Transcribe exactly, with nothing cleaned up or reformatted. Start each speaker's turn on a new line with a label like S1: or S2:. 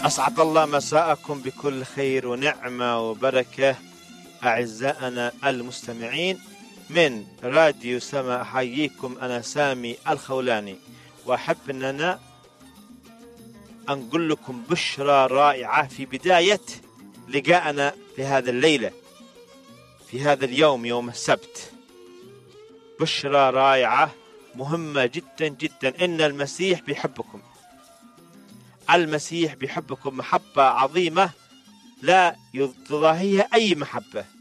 S1: أسعد الله مساءكم بكل خير ونعمة وبركة أعزائنا المستمعين من راديو سما. أحييكم، أنا سامي الخولاني، وأحب أننا أنقل لكم بشرى رائعة في بداية لقاءنا في هذا الليلة، في هذا اليوم، يوم السبت. بشرى رائعة مهمة جدا جدا، إن المسيح بيحبكم. المسيح بيحبكم محبة عظيمة لا تضاهيها أي محبة.